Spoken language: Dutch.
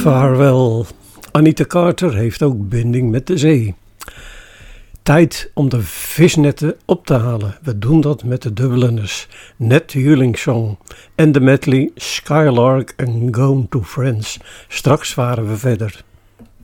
Vaarwel. Anita Carter heeft ook binding met de zee. Tijd om de visnetten op te halen. We doen dat met de Dubliners, Nat Huling Song en de medley Skylark en Gone to Friends. Straks varen we verder.